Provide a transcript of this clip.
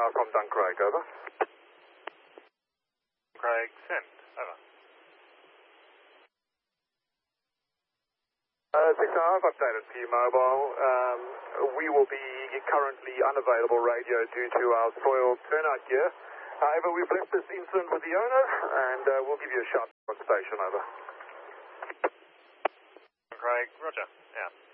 Tower from Duncraig, over. Craig, send, over. 6 Tower, I've updated P-Mobile. We will be currently unavailable radio due to our soil turnout gear. However, we've left this incident with the owner, and we'll give you a shout on station, over. Craig, roger, out.